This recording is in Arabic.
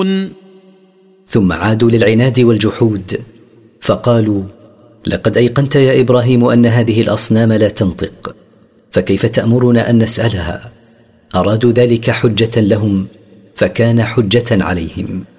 ثم عادوا للعناد والجحود فقالوا: لقد أيقنت يا إبراهيم أن هذه الأصنام لا تنطق، فكيف تأمرنا أن نسألها؟ أرادوا ذلك حجة لهم فكان حجة عليهم.